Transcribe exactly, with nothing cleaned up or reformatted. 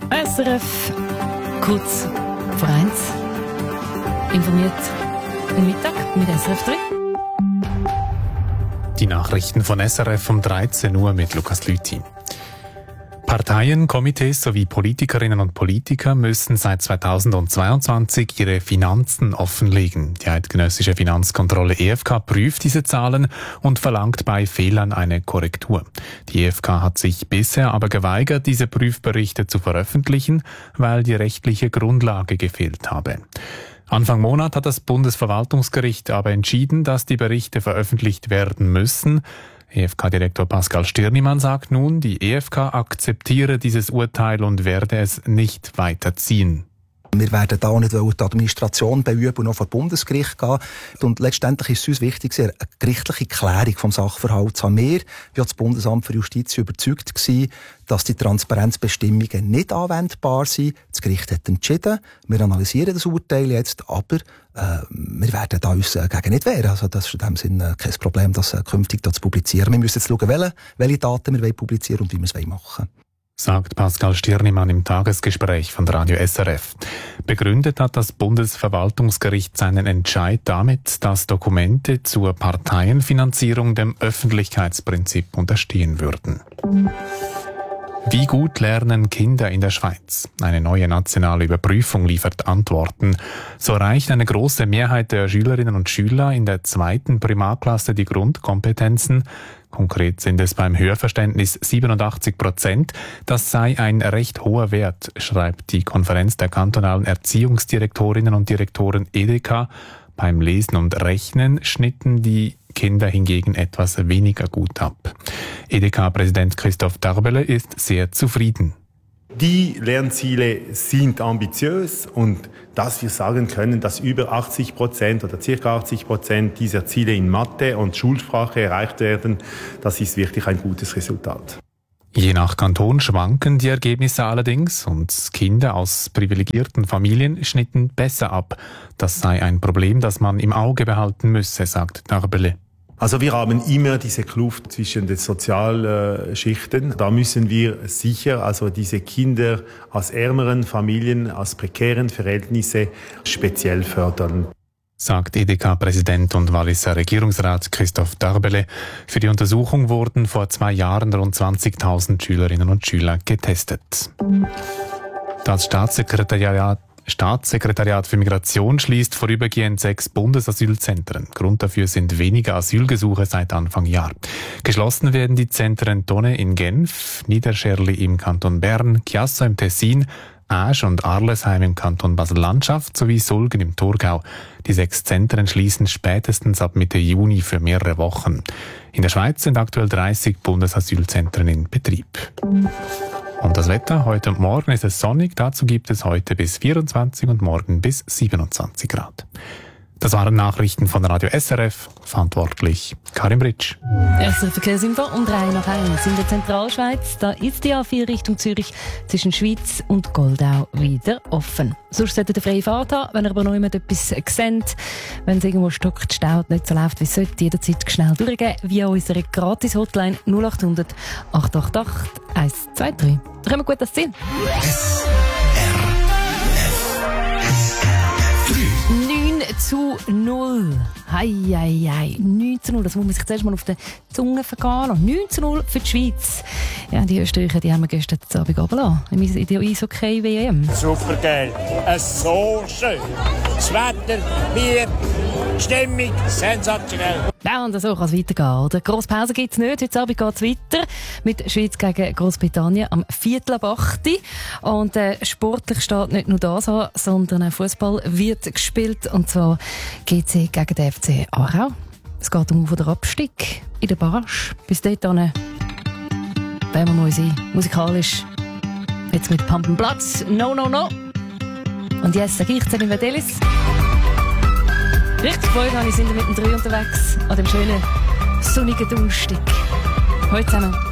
S R F, kurz vor eins, informiert am Mittag mit S R F drei. Die Nachrichten von S R F um dreizehn Uhr mit Lukas Lüthi. Parteien, Komitees sowie Politikerinnen und Politiker müssen seit zweitausendzweiundzwanzig ihre Finanzen offenlegen. Die eidgenössische Finanzkontrolle E F K prüft diese Zahlen und verlangt bei Fehlern eine Korrektur. Die E F K hat sich bisher aber geweigert, diese Prüfberichte zu veröffentlichen, weil die rechtliche Grundlage gefehlt habe. Anfang Monat hat das Bundesverwaltungsgericht aber entschieden, dass die Berichte veröffentlicht werden müssen. E F K-Direktor Pascal Stirnimann sagt nun, die E F K akzeptiere dieses Urteil und werde es nicht weiterziehen. Wir werden da nicht die Administration beüben und noch vor das Bundesgericht gehen. Und letztendlich ist es uns wichtig, eine gerichtliche Klärung vom Sachverhalt zu haben. Wir, wie auch das Bundesamt für Justiz, überzeugt gewesen, dass die Transparenzbestimmungen nicht anwendbar sind. Das Gericht hat entschieden. Wir analysieren das Urteil jetzt, aber äh, wir werden da uns äh, gegen nicht wehren. Also das ist in dem Sinne äh, kein Problem, das äh, künftig da zu publizieren. Wir müssen jetzt schauen, welche, welche Daten wir publizieren und wie wir es machen wollen. Sagt Pascal Stirnimann im Tagesgespräch von Radio S R F. Begründet hat das Bundesverwaltungsgericht seinen Entscheid damit, dass Dokumente zur Parteienfinanzierung dem Öffentlichkeitsprinzip unterstehen würden. Wie gut lernen Kinder in der Schweiz? Eine neue nationale Überprüfung liefert Antworten. So erreicht eine große Mehrheit der Schülerinnen und Schüler in der zweiten Primarklasse die Grundkompetenzen. Konkret sind es beim Hörverständnis siebenundachtzig Prozent. Das sei ein recht hoher Wert, schreibt die Konferenz der kantonalen Erziehungsdirektorinnen und Direktoren E D K. Beim Lesen und Rechnen schnitten die Kinder hingegen etwas weniger gut ab. E D K-Präsident Christoph Darbele ist sehr zufrieden. Die Lernziele sind ambitiös und dass wir sagen können, dass über achtzig Prozent oder ca. achtzig Prozent dieser Ziele in Mathe und Schulsprache erreicht werden, das ist wirklich ein gutes Resultat. Je nach Kanton schwanken die Ergebnisse allerdings und Kinder aus privilegierten Familien schnitten besser ab. Das sei ein Problem, das man im Auge behalten müsse, sagt Darbele. Also wir haben immer diese Kluft zwischen den Sozialschichten. Da müssen wir sicher also diese Kinder aus ärmeren Familien, aus prekären Verhältnissen speziell fördern. Sagt E D K-Präsident und Walliser Regierungsrat Christoph Darbele. Für die Untersuchung wurden vor zwei Jahren rund zwanzigtausend Schülerinnen und Schüler getestet. Das Staatssekretariat Staatssekretariat für Migration schließt vorübergehend sechs Bundesasylzentren. Grund dafür sind weniger Asylgesuche seit Anfang Jahr. Geschlossen werden die Zentren Tonne in Genf, Niederscherli im Kanton Bern, Chiasso im Tessin, Asch und Arlesheim im Kanton Basel-Landschaft sowie Sulgen im Thurgau. Die sechs Zentren schließen spätestens ab Mitte Juni für mehrere Wochen. In der Schweiz sind aktuell dreißig Bundesasylzentren in Betrieb. Und das Wetter? Heute und morgen ist es sonnig. Dazu gibt es heute bis vierundzwanzig und morgen bis siebenundzwanzig Grad. Das waren Nachrichten von Radio S R F. Verantwortlich Karin Britsch. S R F Verkehrsinfo um drei nach eins. In der Zentralschweiz, da ist die A vier Richtung Zürich zwischen Schwyz und Goldau wieder offen. Sonst solltet ihr freie Fahrt haben, wenn ihr aber noch jemand etwas seht. Wenn es irgendwo stockt, staut, nicht so läuft, wie es sollte, jederzeit schnell durchgehen via unsere Gratis-Hotline null acht hundert acht acht acht eins zwei drei. Da kommen wir gut ans Ziel. S R F neun zu null. Hei, hei, hei. neun zu null. Das muss man sich zuerst mal auf der Zunge vergehen lassen. neun zu null für die Schweiz. Ja, die Österreicher, die haben wir gestern Abend runtergelassen. In der Eishockey-W M. Super geil. Es ist so schön. Das Wetter, Bier, Stimmung, sensationell. Ja, und so kann es weitergehen. Oder? Grosse Pause gibt es nicht. Heute Abend geht es weiter mit Schweiz gegen Großbritannien am Viertel ab acht. Und äh, sportlich steht nicht nur das an, sondern auch Fußball wird gespielt. Und zwar G C gegen den F C Aarau. Es geht um den Abstieg in der Barrage. Bis dahin wollen wir neu sein. Musikalisch. Jetzt mit Pump 'n Platz. No, no, no. Und jetzt sage ich Celine Vangelis. Richtig Freude habe ich, sind wir mit dem drei unterwegs an dem schönen sonnigen Donnerstag. Heute zusammen.